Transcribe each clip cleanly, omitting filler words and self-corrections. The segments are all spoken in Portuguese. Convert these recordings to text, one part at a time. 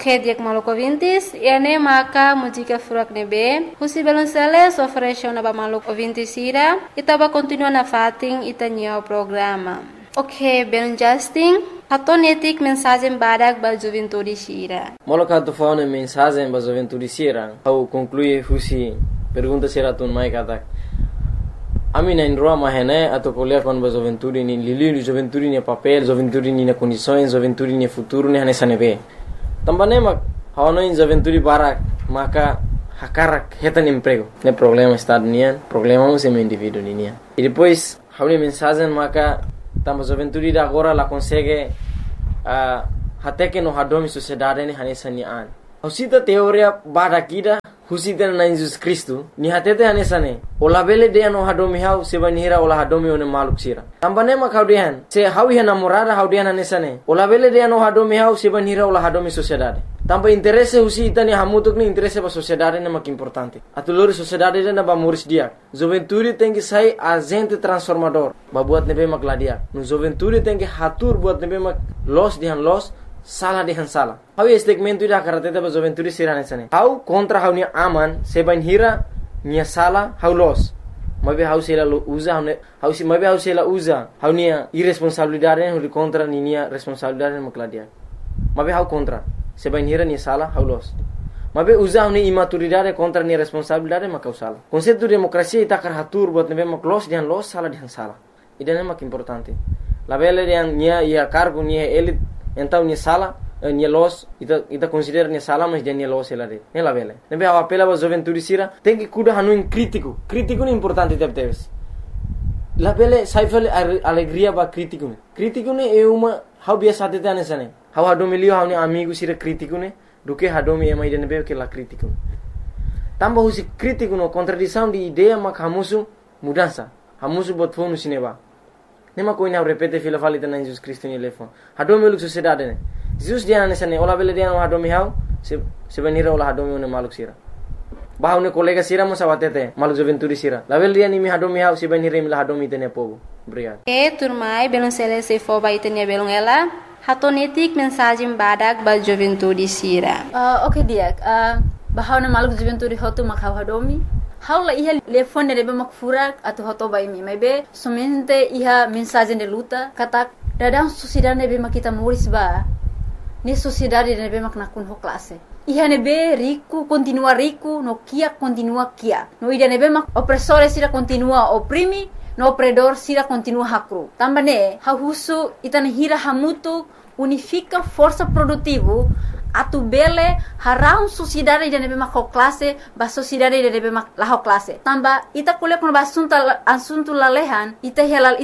Ok, diak maluco vintis, ene maka música furak nebe, husi belonceles ofereceu na ba maluco vintis ira, itaba continua na fating itanya o programa. Ok, belon Justin, hatonetik mensagem badak ba juventude sira. Moloka tu faune mensagem ba juventude sira, au conclui husi pergunta sira tun mai katak. Ami na indroa mahene atau kuliah kon ba juventude ni lili juventude ni papel, juventude ni na condições, juventude ni futuro ni hanesa nebe. Tambane mak hawana in juventude barak maka hakarak hetan emprego. Ne problema está nian, problema é meu indivíduo nian. E depois hauni mensagem maka tamba juventude da agora la consegue até que no hadomi sociedade ni hanesa ni an. Husita teoria barakida husita na Jesus Cristo ni hatete hanesa ne. Ola bele de no hadomi hau seba nihira ola hadomi one maluk sira. Tambane mak haudian se hawi namorada haudian hanesa ne. Ola bele de no hadomi hau seba nihira ola hadomi sociedade. Tampa interesse husita ni hamutuk ni interesse ba sociedade ne mak importante. Atulori sociedade na ba muris dia. Juventude tem que sair agente transformador. Ba buat nebe mak ladia. No juventude tem que hatur buat nebe mak los dihan los salah dihan salah. Hau segmento ida karateta ba juventude sirane sane. Hau kontra hau ni aman seban hira ni salah hau los. Mabe hau sela usa hau si mabe hau sela usa hau ni irresponsabilidade hau kontra ni responsabilidade mak ladia. Mabe hau kontra seban hira ni salah hau los. Mabe usa hau ni imaturidade kontra ni responsabilidade mak salah. Konsepto demokrasia ita karatur buat nebe mak los dihan los salah dihan salah. Idane mak importante. La bele dihan nia ia cargo nia elit então ni sala ni los ita considera ni sala mas dia ni los ela de la bele nebe a apela ba juventude sira tem que cuidar hanu crítico ni importante teves la bele saifel alegria ba crítico ne é uma how biasa tete anesane how hadomilio how ni amigo sira crítico ne do que hadomi é mais de nebe que la crítico tamba husi crítico no contradição de ideia mak hamusu mudança hamusu bot fonu sineba nema koina repete fila falita na Jesus Cristo ni lefo hadomi luk sociedade ne Jesus dia nesane ola bele dia no hadomi hau se venira ola hadomi ne maluk sira bahau ne kolega sira mo sawatete maluk juventude sira la bele dia ni mi hadomi hau se venira mi la hadomi tene povo obrigado turmai belon se fo ba itenia belon ela hatonetik mensagem badak ba juventude sira. Ok dia bahau ne maluk juventude hotu mak hau hadomi haula iha telefone de mak furak atau hoto bai mi maybe somente iha mensagem de luta kata dadang sociedade nebe mak kita muris ba ni sociedade nebe mak nakun ho classe iha nebe rico continua rico no kia continua kia no ida nebe mak opressore sira continua oprimi no opredor sira continua hakru tambane hahusu itane hira hamutu unifica força produtivo atu bele harau sociedade de nebe mak classe ba sociedade de nebe mak la classe tamba ita kule kon asunto lalehan ita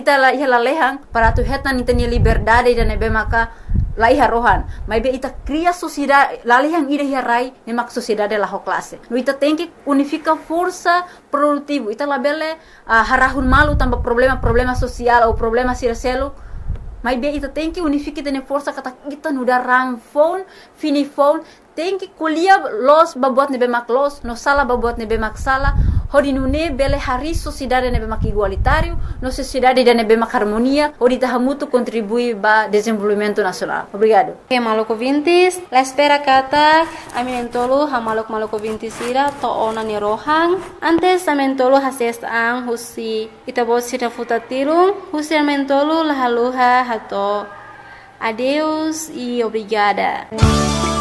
lalehan para tu hetan itania liberdade de nebe maka laiha rohan maybe ita cria sociedade lalehan ida hirai ne mak sociedade la classe no ita tem que unifica força produtivo ita labele harahun malu tamba problema social ou problema siraselo mas bem ita tem que unificar tene força kata kita nuda rang phone fini phone tem que colher los babot nebe mak los no sala babot nebe mak sala hodi nune bele hari sociedade nebe mak igualitário no sociedade de nebe mak harmonia hodi tahamutu contribui ba desenvolvimento nacional. Obrigado. Maluco vintis la espera kata aminentolo ha maluco vintis ira to ona ni rohang antes amentolo hases ang husi itabos sira futatirung husi amentolo la haluha hato adeus e obrigada.